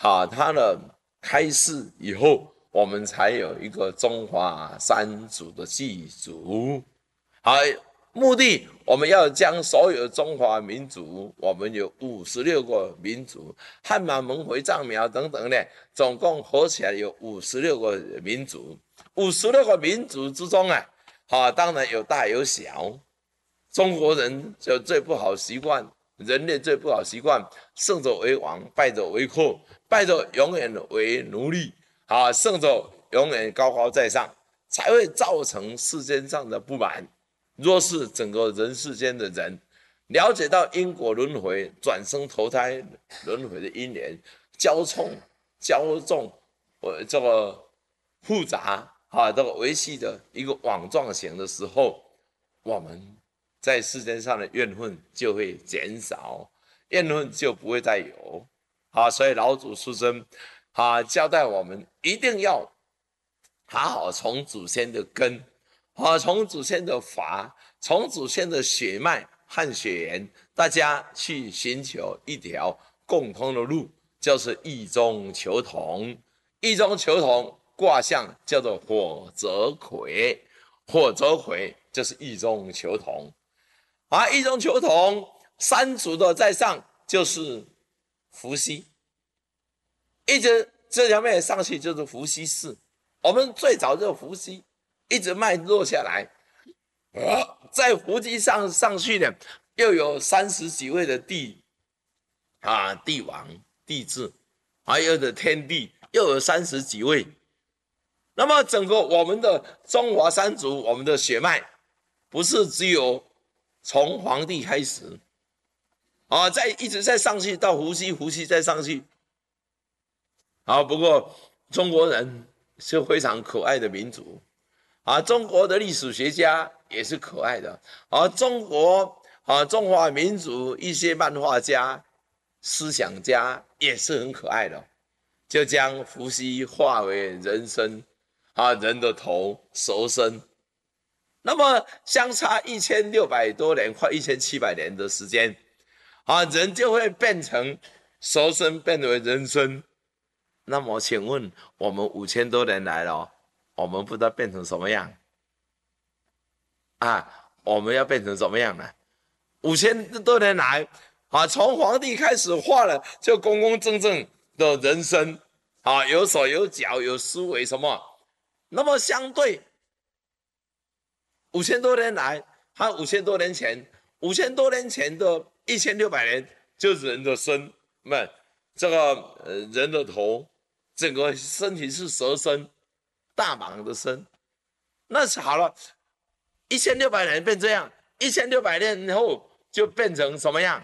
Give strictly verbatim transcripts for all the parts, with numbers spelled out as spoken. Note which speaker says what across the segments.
Speaker 1: 好，它的开始以后，我们才有一个中华三族的祭祖。好，目的我们要将所有中华民族，我们有五十六个民族，汉满蒙回藏苗等等呢，总共合起来有五十六个民族。五十六个民族之中啊，啊，当然有大有小。中国人就最不好习惯，人类最不好习惯，胜者为王，败者为寇，败者永远为奴隶，啊，胜者永远高高在上，才会造成世间上的不满。若是整个人世间的人了解到因果轮回、转生投胎轮回的因缘交冲、交重，呃，这个复杂啊，这个维系的一个网状型的时候，我们在世间上的怨恨就会减少，怨恨就不会再有。啊，所以老祖师尊啊交代我们一定要好好从祖先的根，啊，从祖先的法，从祖先的血脉和血缘，大家去寻求一条共通的路，就是异中求同。异中求同卦象叫做火泽葵，火泽葵就是异中求同。啊，异中求同，三足的在上就是伏羲，一直这条面上去就是伏羲氏。我们最早就伏羲，一直脉落下来，啊，在伏羲上上去呢，又有三十几位的帝啊，帝王、帝制，还有的天帝，又有三十几位。那么整个我们的中华三族，我们的血脉，不是只有从黄帝开始，啊，再一直在上去到伏羲，伏羲再上去。啊，不过中国人是非常可爱的民族，啊，中国的历史学家也是可爱的，啊，中国啊中华民族一些漫画家、思想家也是很可爱的，就将伏羲化为人身，啊，人的头、蛇身。那么相差一千六百多年，快一千七百年的时间，啊，人就会变成蛇身变为人身。那么请问我们五千多年来了，我们不知道变成什么样啊？我们要变成什么样呢？五千多年来啊，从皇帝开始画了就公公正正的人身啊，有手有脚有思维什么。那么相对五千多年来和五千多年前，五千多年前的一千六百年就是人的身，那这个呃人的头，整个身体是蛇身，大蟒的身。那是好了，一千六百年变这样，一千六百年后就变成什么样？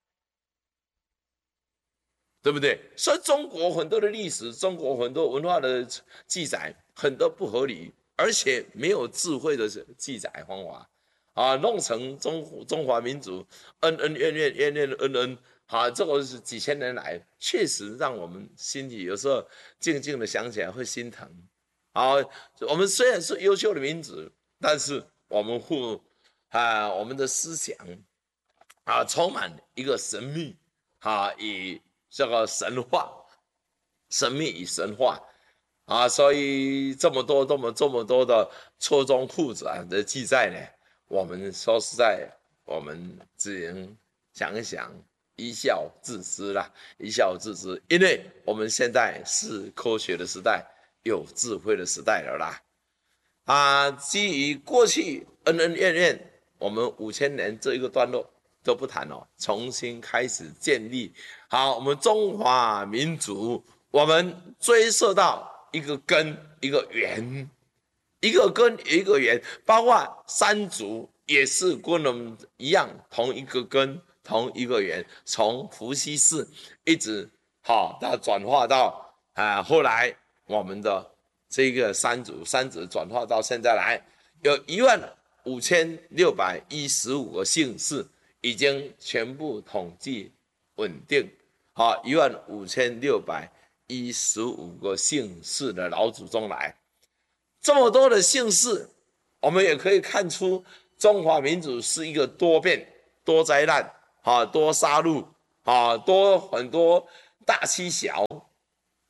Speaker 1: 对不对？所以中国很多的历史，中国很多文化的记载，很多不合理，而且没有智慧的记载方法啊，弄成中中华民族恩恩怨怨怨怨恩恩，啊，这个是几千年来确实让我们心里有时候静静的想起来会心疼。啊，我们虽然是优秀的民族，但是我们互啊我们的思想啊充满一个神秘啊与这个神话，神秘与神话啊，所以这么多、这么这么多的错综复杂的记载呢，我们说实在，我们只能想一想，一笑置之啦，一笑置之，因为我们现在是科学的时代，有智慧的时代了啦。啊，基于过去恩恩怨怨，我们五千年这一个段落都不谈了，重新开始建立。好，我们中华民族，我们追溯到一个根，一个源，一个根一个源，包括三族也是跟我们一样，同一个根，同一个源，从伏羲氏一直好到转化到啊，后来我们的这个三族，三族转化到现在来，有一万五千六百一十五个姓氏已经全部统计稳定。好，一万五千六百一十五个姓氏的老祖宗来，这么多的姓氏，我们也可以看出中华民族是一个多变、多灾难、啊、多杀戮、啊、多很多大欺小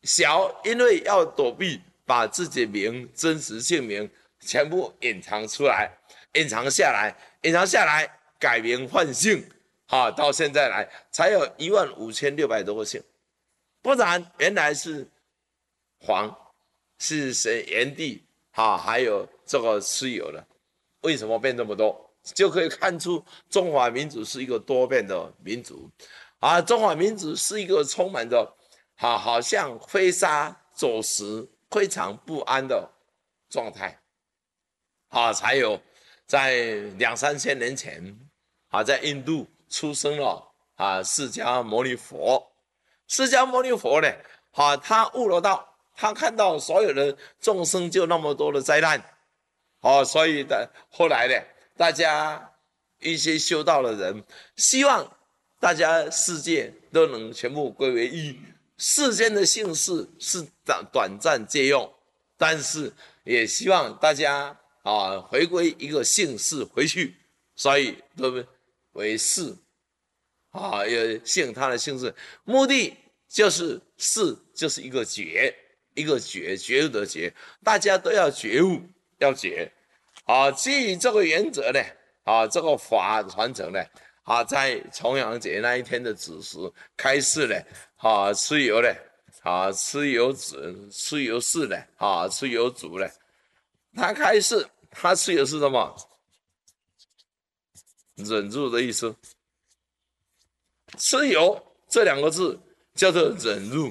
Speaker 1: 小因为要躲避，把自己的名真实姓名全部隐藏出来，隐藏下来，隐藏下来，改名换姓，啊，到现在来才有一万五千六百多个姓，不然原来是黄，是谁炎帝，啊，还有这个蚩尤的，为什么变这么多？就可以看出中华民族是一个多变的民族，啊，中华民族是一个充满着，好，好像飞沙走石、非常不安的状态，啊，才有在两三千年前，啊，在印度出生了啊释迦牟尼佛，释迦牟尼佛呢，啊，他悟了道，他看到所有的众生就那么多的灾难，哦，所以的后来呢，大家一些修道的人，希望大家世界都能全部归为一，世间的姓氏是短短暂借用，但是也希望大家啊回归一个姓氏回去，所以对不对？为氏啊，也姓他的姓氏，目的就是氏就是一个觉，一个觉觉悟的觉，大家都要觉悟，要觉。啊，基于这个原则呢，啊，这个法传承呢，啊，在重阳节那一天的子时开始呢，啊，蚩尤呢，啊，蚩尤子，蚩尤氏呢，啊，蚩尤族呢，他开始，他蚩尤是什么？忍住的意思。蚩尤这两个字叫做忍辱，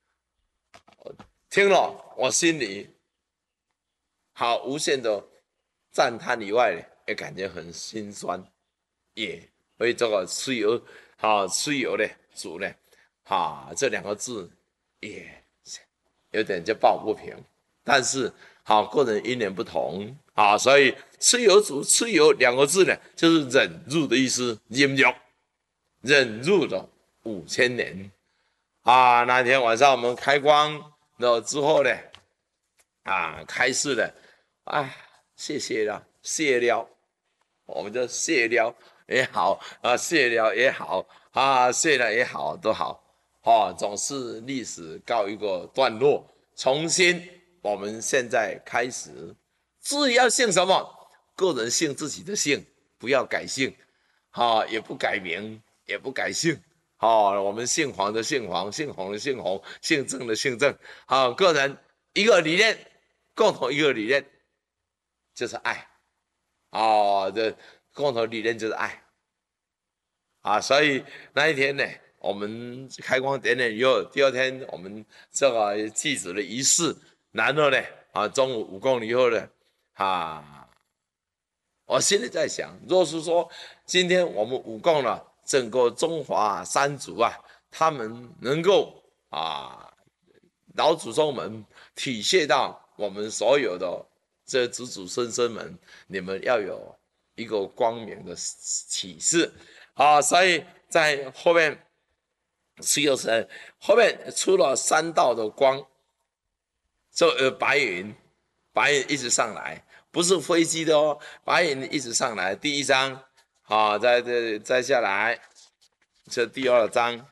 Speaker 1: 听了我心里好无限的赞叹以外呢，也感觉很心酸，也为这个蚩尤，啊，蚩尤呢，主呢，啊，这两个字也有点就抱不平，但是好，个人因缘不同啊，所以蚩尤主蚩尤两个字呢，就是忍辱的意思，忍辱，忍辱了五千年啊。那天晚上我们开光了之后呢，啊，开示了，啊，谢谢了，谢了，我们就谢了也好啊，谢了也好啊，谢了也好，都好，哦，总是历史告一个段落，重新，我们现在开始，至于要姓什么，个人姓自己的姓，不要改姓，啊，也不改名，也不改姓。哦，我们姓黄的姓黄，姓洪的姓洪，姓郑的姓郑。好、哦，个人一个理念，共同一个理念就是爱。哦，这共同理念就是爱。啊，所以那一天呢，我们开光点点以后，第二天我们这个祭祖的仪式，然后呢，啊，中午五公里以后呢，啊，我心里在想，若是说今天我们五供了。整个中华三族啊，他们能够啊，老祖宗们体现到我们所有的这子子孙孙们，你们要有一个光明的启示啊，所以在后面蚩尤神后面出了三道的光，这呃白云，白云一直上来，不是飞机的哦，白云一直上来，第一章。好，再这再下来，这第二章，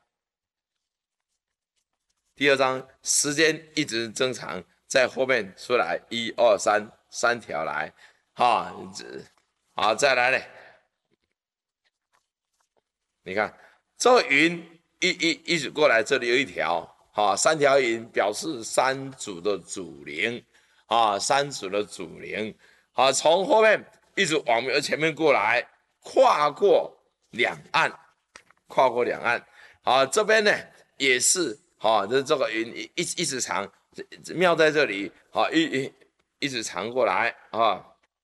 Speaker 1: 第二章时间一直增长，在后面出来一二三三条来，好，好再来嘞，你看这云一一一直过来，这里有一条，好，三条云表示三组的祖灵，啊，三组的祖灵，好，从后面一直往前面过来。跨过两岸，跨过两岸，好，这边呢也是，好，这这个云一一直长，庙在这里，好，一一一直长过来啊，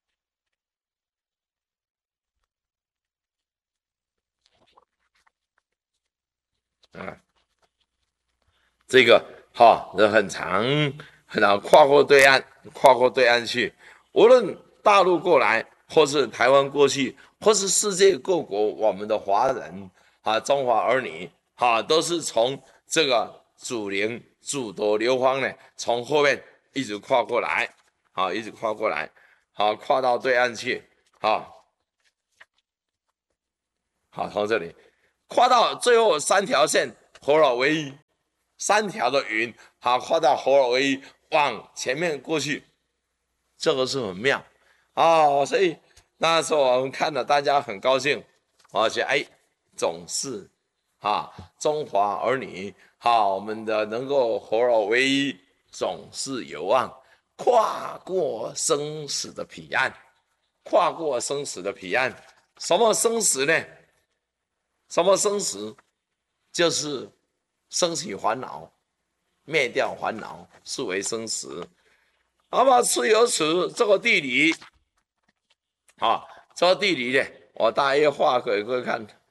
Speaker 1: 啊，这个好，这很长，很长，跨过对岸，跨过对岸去，无论大陆过来，或是台湾过去。或是世界各国，我们的华人啊，中华儿女啊，都是从这个祖灵、祖德流芳呢，从后面一直跨过来，啊，一直跨过来，好，跨到对岸去，啊，好，从这里跨到最后三条线合了为一， 三条的云，好画到合而为一，往前面过去，这个是很妙哦。所以那时候我们看了，大家很高兴，而且哎，总是啊，中华儿女，好，我们的能够合而为一，总是有望跨过生死的彼岸，跨过生死的彼岸。什么生死呢？什么生死？就是升起烦恼，灭掉烦恼，是为生死。那么是由此，这个地理啊，这个地理呢，我大约画给各位看。